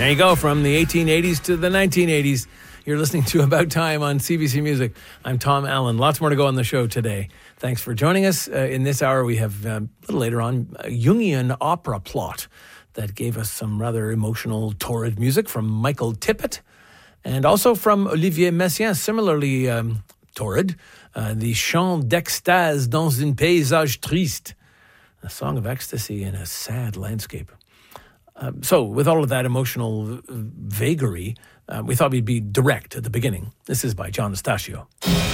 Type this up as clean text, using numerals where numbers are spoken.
There you go, from the 1880s to the 1980s. You're listening to About Time on CBC Music. I'm Tom Allen. Lots more to go on the show today. Thanks for joining us. In this hour, we have, a little later on, a Jungian opera plot that gave us some rather emotional, torrid music from Michael Tippett, and also from Olivier Messiaen, similarly torrid, the Chant d'extase dans un paysage triste, a song of ecstasy in a sad landscape. So, with all of that emotional vagary, we thought we'd be direct at the beginning. This is by John Estacio.